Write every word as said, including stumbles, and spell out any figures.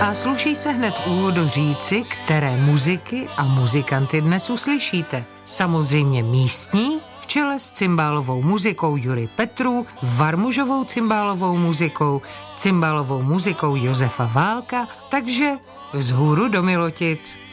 A sluší se hned v úvodu říci, které muziky a muzikanty dnes uslyšíte. Samozřejmě místní, v čele s cymbálovou muzikou Jury Petru, varmužovou cymbálovou muzikou, cymbálovou muzikou Josefa Válka, takže vzhůru do Milotic.